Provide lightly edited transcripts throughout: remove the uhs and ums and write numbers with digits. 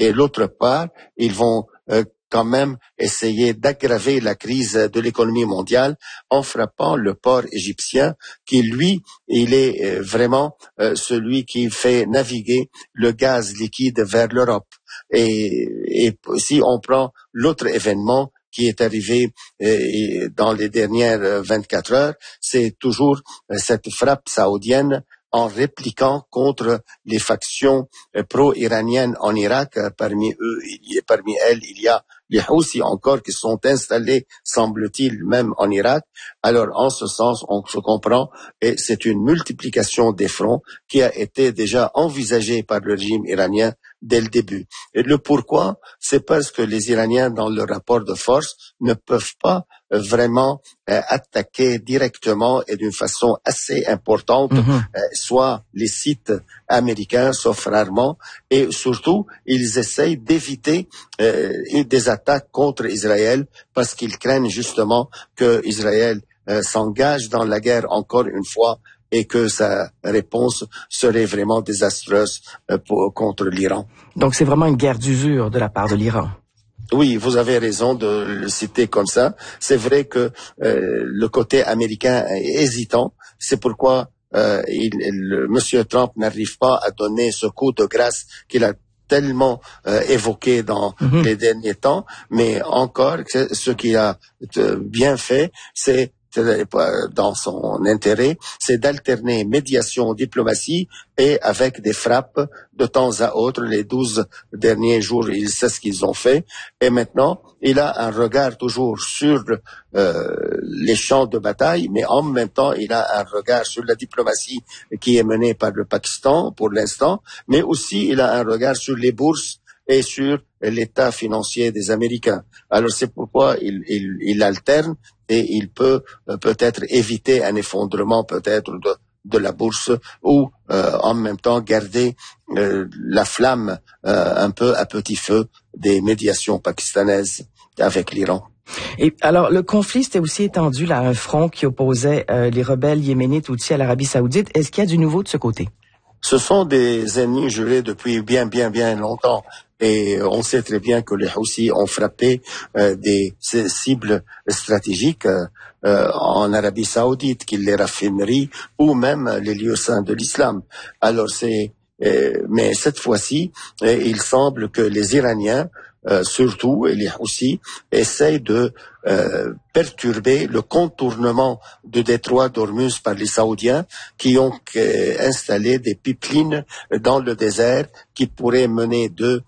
et l'autre part, ils vont quand même essayer d'aggraver la crise de l'économie mondiale en frappant le port égyptien qui, lui, il est vraiment celui qui fait naviguer le gaz liquide vers l'Europe. Et si on prend l'autre événement qui est arrivé dans les dernières 24 heures, c'est toujours cette frappe saoudienne en répliquant contre les factions pro-iraniennes en Irak. Parmi elles, il y a les Houthis encore qui sont installés, semble-t-il, même en Irak. Alors, en ce sens, on se comprend, et c'est une multiplication des fronts qui a été déjà envisagée par le régime iranien dès le début. Et le pourquoi, c'est parce que les Iraniens, dans leur rapport de force, ne peuvent pas vraiment attaquer directement et d'une façon assez importante, soit les sites américains, sauf rarement, et surtout, ils essayent d'éviter des attaques contre Israël parce qu'ils craignent justement que Israël s'engage dans la guerre encore une fois et que sa réponse serait vraiment désastreuse contre l'Iran. Donc c'est vraiment une guerre d'usure de la part de l'Iran. Oui, vous avez raison de le citer comme ça. C'est vrai que le côté américain est hésitant. C'est pourquoi Monsieur Trump n'arrive pas à donner ce coup de grâce qu'il a tellement évoqué dans les derniers temps. Mais encore, ce qu'il a bien fait, c'est dans son intérêt, c'est d'alterner médiation, diplomatie et avec des frappes de temps à autre. Les 12 derniers jours, il sait ce qu'ils ont fait. Et maintenant, il a un regard toujours sur les champs de bataille, mais en même temps, il a un regard sur la diplomatie qui est menée par le Pakistan pour l'instant, mais aussi il a un regard sur les bourses et sur l'état financier des Américains. Alors c'est pourquoi il alterne et il peut peut-être éviter un effondrement peut-être de la bourse ou en même temps garder la flamme un peu à petit feu des médiations pakistanaises avec l'Iran. Et alors, le conflit s'était aussi étendu là, à un front qui opposait les rebelles yéménites Houthis à l'Arabie Saoudite. Est-ce qu'il y a du nouveau de ce côté? Ce sont des ennemis jurés depuis bien longtemps. Et on sait très bien que les Houthis ont frappé des cibles stratégiques en Arabie Saoudite, qu'il les raffineries ou même les lieux saints de l'islam. Alors mais cette fois-ci, il semble que les Iraniens surtout, et les Houthis essayent de perturber le contournement du détroit d'Ormuz par les Saoudiens qui ont installé des pipelines dans le désert qui pourraient mener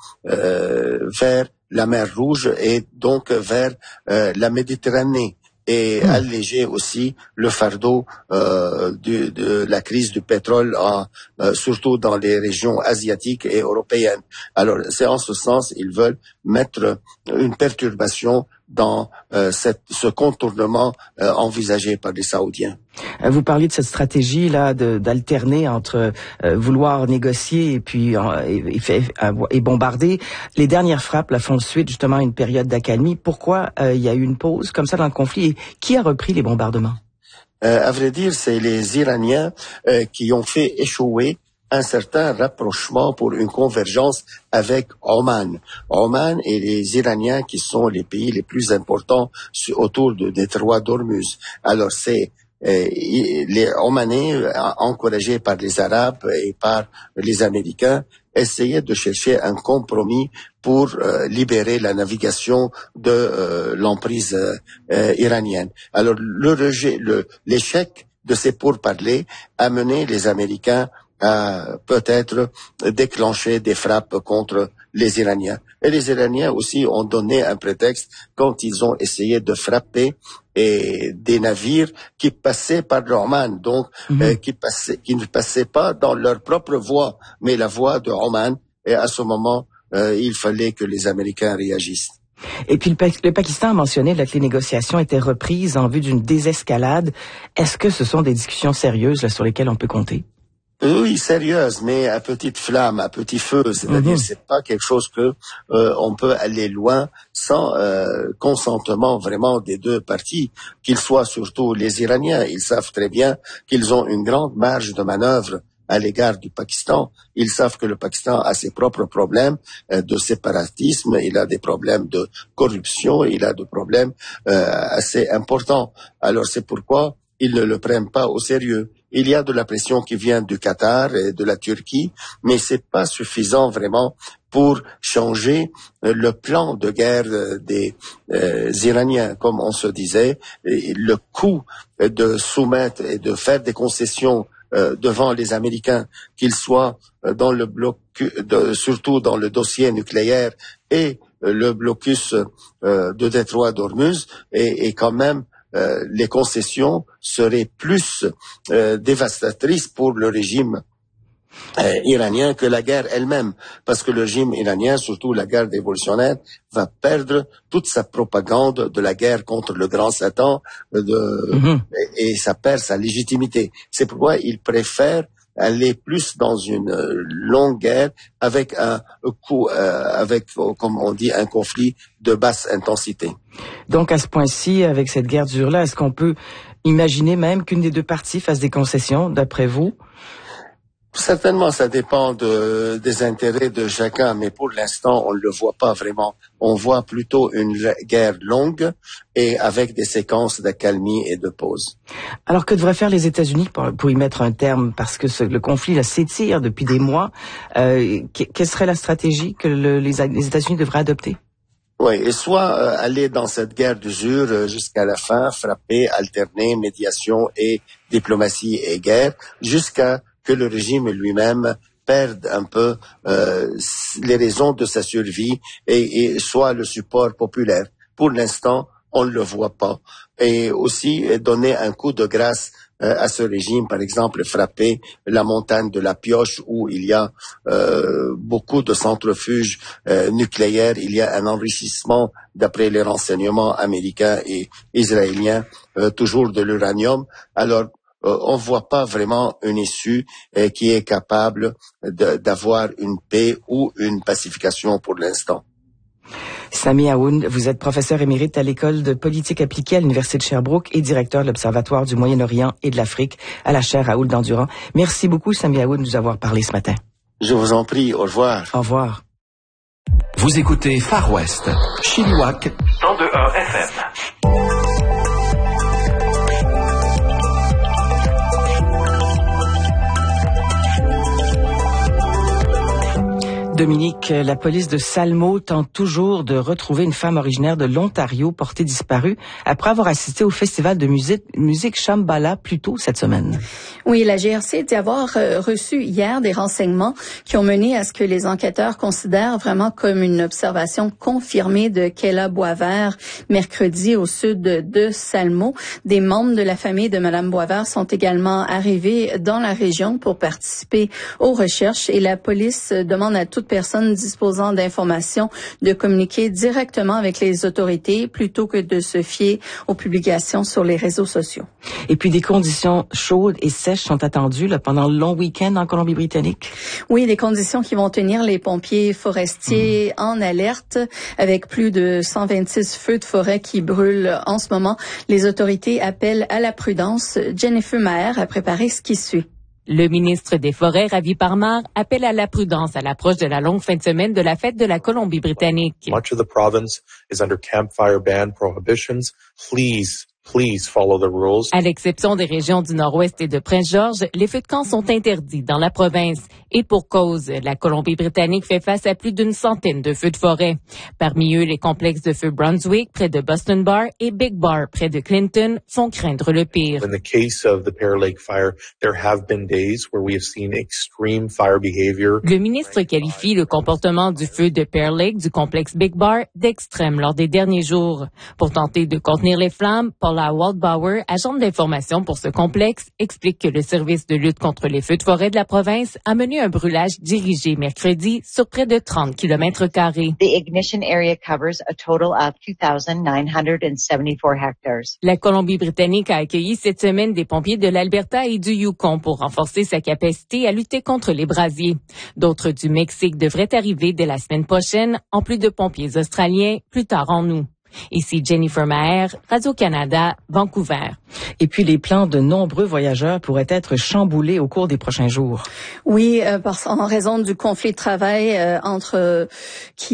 vers la mer Rouge et donc vers la Méditerranée et alléger aussi le fardeau de la crise du pétrole, surtout dans les régions asiatiques et européennes. Alors, c'est en ce sens, ils veulent mettre une perturbation dans ce contournement envisagé par les Saoudiens. Vous parliez de cette stratégie-là d'alterner entre vouloir négocier et puis et bombarder. Les dernières frappes là, font suite justement à une période d'accalmie. Pourquoi il y a eu une pause comme ça dans le conflit et qui a repris les bombardements? À vrai dire, c'est les Iraniens qui ont fait échouer un certain rapprochement pour une convergence avec Oman. Oman et les Iraniens qui sont les pays les plus importants autour du détroit d'Ormuz. Alors c'est les Omanais, encouragés par les Arabes et par les Américains, essayaient de chercher un compromis pour libérer la navigation de l'emprise iranienne. Alors l'échec de ces pourparlers a mené les Américains à peut-être déclencher des frappes contre les Iraniens. Et les Iraniens aussi ont donné un prétexte quand ils ont essayé de frapper des navires qui passaient par l'Oman, donc qui ne passaient pas dans leur propre voie, mais la voie de Oman. Et à ce moment, il fallait que les Américains réagissent. Et puis le Pakistan a mentionné là, que les négociations étaient reprises en vue d'une désescalade. Est-ce que ce sont des discussions sérieuses là, sur lesquelles on peut compter? Oui, sérieuse, mais à petite flamme, à petit feu. C'est-à-dire, c'est pas quelque chose que on peut aller loin sans consentement vraiment des deux parties, qu'ils soient surtout les Iraniens. Ils savent très bien qu'ils ont une grande marge de manœuvre à l'égard du Pakistan. Ils savent que le Pakistan a ses propres problèmes de séparatisme, il a des problèmes de corruption, il a des problèmes assez importants. Alors c'est pourquoi ils ne le prennent pas au sérieux. Il y a de la pression qui vient du Qatar et de la Turquie, mais c'est pas suffisant vraiment pour changer le plan de guerre des Iraniens. Comme on se disait, le coût de soumettre et de faire des concessions devant les Américains, qu'ils soient dans le bloc, surtout dans le dossier nucléaire et le blocus de Détroit d'Ormuz, et quand même les concessions seraient plus dévastatrices pour le régime iranien que la guerre elle-même, parce que le régime iranien, surtout la garde révolutionnaire, va perdre toute sa propagande de la guerre contre le grand Satan et ça perd sa légitimité. C'est pourquoi il préfère aller plus dans une longue guerre avec comme on dit, un conflit de basse intensité. Donc, à ce point-ci, avec cette guerre dure-là, est-ce qu'on peut imaginer même qu'une des deux parties fasse des concessions, d'après vous? Certainement, ça dépend des intérêts de chacun, mais pour l'instant, on ne le voit pas vraiment. On voit plutôt une guerre longue et avec des séquences d'accalmie et de pause. Alors, que devraient faire les États-Unis pour y mettre un terme? Parce que le conflit là, s'étire depuis des mois. Quelle serait la stratégie que les États-Unis devraient adopter? Oui, et soit aller dans cette guerre d'usure jusqu'à la fin, frapper, alterner, médiation et diplomatie et guerre, jusqu'à que le régime lui-même perde un peu les raisons de sa survie et soit le support populaire. Pour l'instant, on ne le voit pas. Et aussi donner un coup de grâce à ce régime, par exemple frapper la montagne de la Pioche où il y a beaucoup de centrifuges nucléaires, il y a un enrichissement d'après les renseignements américains et israéliens, toujours de l'uranium. Alors on voit pas vraiment une issue qui est capable d'avoir une paix ou une pacification pour l'instant. Sami Aoun, vous êtes professeur émérite à l'École de politique appliquée à l'Université de Sherbrooke et directeur de l'Observatoire du Moyen-Orient et de l'Afrique à la chaire Raoul Dandurand. Merci beaucoup, Sami Aoun, de nous avoir parlé ce matin. Je vous en prie, au revoir. Au revoir. Vous écoutez Far West, Chilliwack, 102.1 FM. Dominique, la police de Salmo tente toujours de retrouver une femme originaire de l'Ontario portée disparue après avoir assisté au festival de musique Shambhala plus tôt cette semaine. Oui, la GRC dit avoir reçu hier des renseignements qui ont mené à ce que les enquêteurs considèrent vraiment comme une observation confirmée de Kayla Boisvert mercredi au sud de Salmo. Des membres de la famille de Mme Boisvert sont également arrivés dans la région pour participer aux recherches et la police demande à toute personne disposant d'informations de communiquer directement avec les autorités plutôt que de se fier aux publications sur les réseaux sociaux. Et puis des conditions chaudes et sèches sont attendues là, pendant le long week-end en Colombie-Britannique. Oui, des conditions qui vont tenir les pompiers forestiers en alerte avec plus de 126 feux de forêt qui brûlent en ce moment. Les autorités appellent à la prudence. Jennifer Maher a préparé ce qui suit. Le ministre des Forêts, Ravi Parmar, appelle à la prudence à l'approche de la longue fin de semaine de la fête de la Colombie-Britannique. Much of the province is under campfire ban prohibitions. Please follow the rules. À l'exception des régions du Nord-Ouest et de Prince-Georges, les feux de camp sont interdits dans la province. Et pour cause, la Colombie-Britannique fait face à plus d'une centaine de feux de forêt. Parmi eux, les complexes de feu Brunswick, près de Boston Bar, et Big Bar, près de Clinton, font craindre le pire. In the case of the Pear Lake fire, there have been days where we have seen extreme fire behavior. Le ministre qualifie le comportement du feu de Pear Lake du complexe Big Bar d'extrême lors des derniers jours. Pour tenter de contenir les flammes, Paula Waldbauer, agente d'information pour ce complexe, explique que le service de lutte contre les feux de forêt de la province a mené un brûlage dirigé mercredi sur près de 30 km². The ignition area covers a total of 2,974 hectares. La Colombie-Britannique a accueilli cette semaine des pompiers de l'Alberta et du Yukon pour renforcer sa capacité à lutter contre les brasiers. D'autres du Mexique devraient arriver dès la semaine prochaine, en plus de pompiers australiens plus tard en août. Ici Jennifer Maher, Radio-Canada, Vancouver. Et puis les plans de nombreux voyageurs pourraient être chamboulés au cours des prochains jours. Oui, en raison du conflit de travail qui